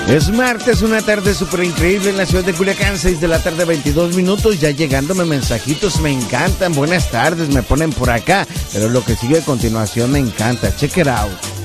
Es martes, una tarde súper increíble en la ciudad de Culiacán, 6 de la tarde, 22 minutos, ya llegándome mensajitos, me encantan, buenas tardes, me ponen por acá, pero lo que sigue a continuación me encanta, check it out.